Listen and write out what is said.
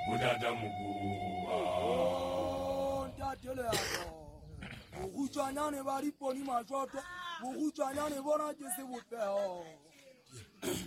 Udada mugu. Oh, ntatele ako. Ukuchanya ne bari poni mashoto. Ukuchanya ne bona jese wote.